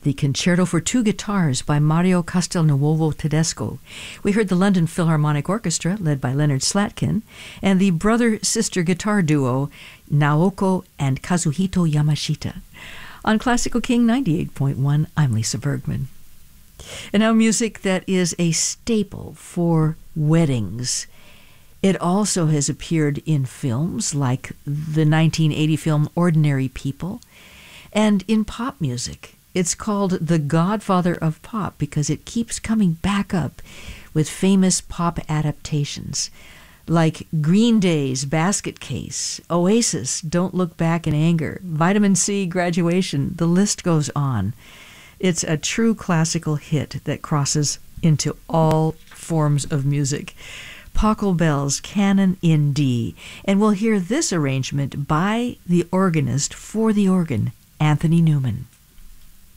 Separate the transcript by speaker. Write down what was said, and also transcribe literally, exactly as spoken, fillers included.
Speaker 1: the Concerto for Two Guitars by Mario Castelnuovo Tedesco. We heard the London Philharmonic Orchestra, led by Leonard Slatkin, and the brother-sister guitar duo Naoko and Kazuhito Yamashita. On Classical King ninety-eight point one, I'm Lisa Bergman. And now music that is a staple for weddings. It also has appeared in films like the nineteen eighty film Ordinary People, and in pop music. It's called the Godfather of Pop because it keeps coming back up with famous pop adaptations like Green Day's Basket Case, Oasis, Don't Look Back in Anger, Vitamin C, Graduation, the list goes on. It's a true classical hit that crosses into all forms of music. Pachelbel's Canon in D, and we'll hear this arrangement by the organist for the organ, Anthony Newman.